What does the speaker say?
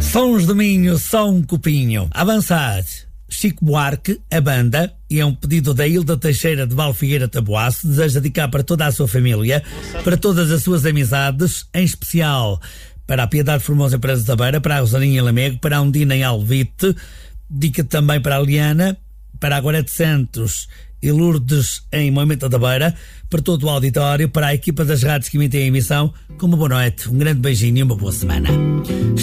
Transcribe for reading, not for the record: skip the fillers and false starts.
Sons do Minho, só um copinho. Avançar. Chico Buarque, a banda, e é um pedido da Hilda Teixeira de Valfigueira Taboaço, deseja dedicar para toda a sua família, para todas as suas amizades, em especial para a Piedade Formosa em Presa da Beira, para a Rosarinha Lamego, para a Undina em Alvite, dica também para a Liana, para a Gorete Santos e Lourdes em Moimenta da Beira, para todo o auditório, para a equipa das rádios que emitem a emissão, com uma boa noite, um grande beijinho e uma boa semana.